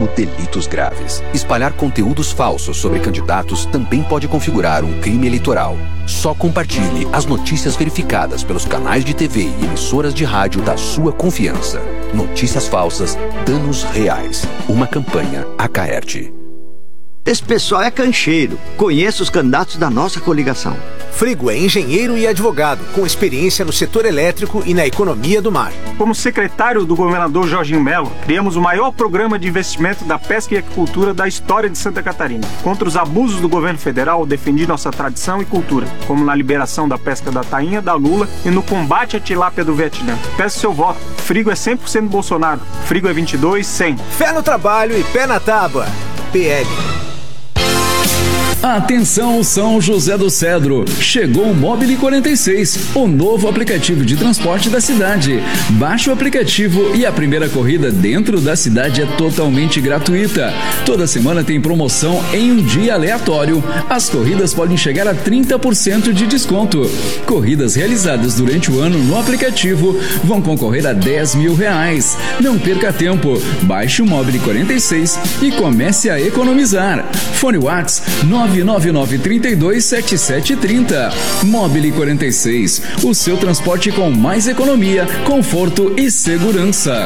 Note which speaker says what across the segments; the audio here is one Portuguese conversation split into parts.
Speaker 1: mesmo delitos graves. Espalhar conteúdos falsos sobre candidatos também pode configurar um crime eleitoral. Só compartilhe as notícias verificadas pelos canais de TV e emissoras de rádio da sua confiança. Notícias falsas, danos reais. Uma campanha Acaerte.
Speaker 2: Esse pessoal é cancheiro. Conheço os candidatos da nossa coligação.
Speaker 3: Frigo é engenheiro e advogado, com experiência no setor elétrico e na economia do mar.
Speaker 4: Como secretário do governador Jorginho Melo, criamos o maior programa de investimento da pesca e aquicultura da história de Santa Catarina. Contra os abusos do governo federal, defendi nossa tradição e cultura, como na liberação da pesca da tainha, da lula e no combate à tilápia do Vietnã. Peço seu voto. Frigo é 100% Bolsonaro. Frigo é 22-100.
Speaker 3: Fé no trabalho e pé na tábua. PL.
Speaker 5: Atenção São José do Cedro, chegou o Mobile 46, o novo aplicativo de transporte da cidade. Baixe o aplicativo e a primeira corrida dentro da cidade é totalmente gratuita. Toda semana tem promoção em um dia aleatório. As corridas podem chegar a 30% de desconto. Corridas realizadas durante o ano no aplicativo vão concorrer a R$10 mil. Não perca tempo, baixe o Mobile 46 e comece a economizar. Fone WhatsApp 999327730. Mobile 46, o seu transporte com mais economia, conforto e segurança.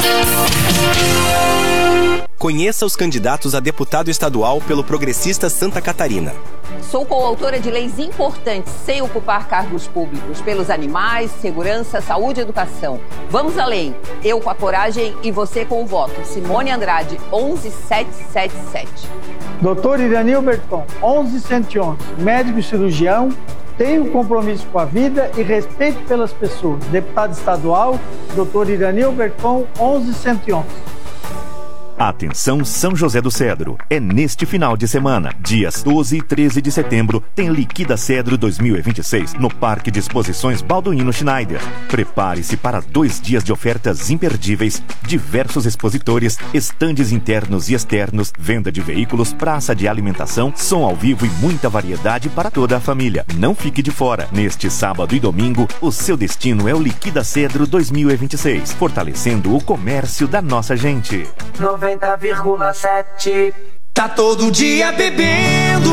Speaker 6: Conheça os candidatos a deputado estadual pelo Progressista Santa Catarina.
Speaker 7: Sou coautora de leis importantes sem ocupar cargos públicos, pelos animais, segurança, saúde e educação. Vamos além. Eu com a coragem e você com o voto. Simone Andrade, 11777.
Speaker 8: Doutor Iranil Berton, 11111, médico e cirurgião, tenho compromisso com a vida e respeito pelas pessoas. Deputado estadual, doutor Iranil Berton, 11111.
Speaker 9: Atenção São José do Cedro, é neste final de semana, dias 12 e 13 de setembro, tem Liquida Cedro 2026 no Parque de Exposições Balduino Schneider. Prepare-se para 2 dias de ofertas imperdíveis, diversos expositores, estandes internos e externos, venda de veículos, praça de alimentação, som ao vivo e muita variedade para toda a família. Não fique de fora. Neste sábado e domingo, o seu destino é o Liquida Cedro 2026, fortalecendo o comércio da nossa gente.
Speaker 10: 90,7. Tá todo dia bebendo.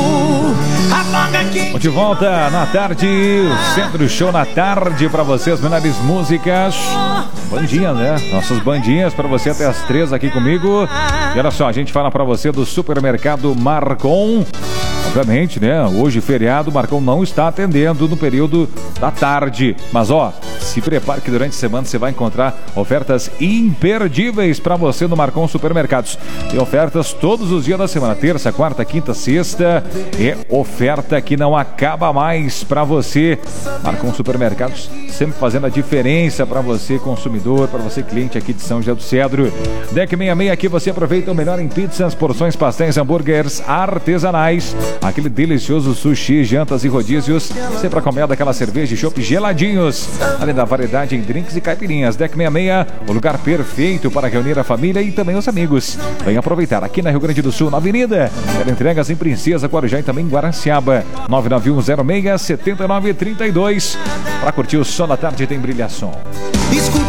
Speaker 11: De volta na tarde, o Centro Show na tarde pra você, as melhores músicas. Bandinha, né? Nossas bandinhas pra você até as 3 aqui comigo. E olha só, a gente fala pra você do Supermercado Marcon. Obviamente, né? Hoje, feriado, o Marcon não está atendendo no período da tarde. Mas, ó, se prepare que durante a semana você vai encontrar ofertas imperdíveis para você no Marcon Supermercados. Tem ofertas todos os dias da semana. Terça, quarta, quinta, sexta. É oferta que não acaba mais para você. Marcon Supermercados sempre fazendo a diferença para você, consumidor, para você, cliente aqui de São José do Cedro. Deck 66 aqui você aproveita o melhor em pizzas, porções, pastéis, hambúrgueres artesanais. Aquele delicioso sushi, jantas e rodízios. Sempre acompanhado daquela cerveja e chopp geladinhos. Além da variedade em drinks e caipirinhas. Deck 66, o lugar perfeito para reunir a família e também os amigos. Vem aproveitar aqui na Rio Grande do Sul, na Avenida. Quero entregas em Princesa, Guarujá e também em Guaraciaba. 991067932. Para curtir o som da tarde tem brilhação.
Speaker 10: Escuta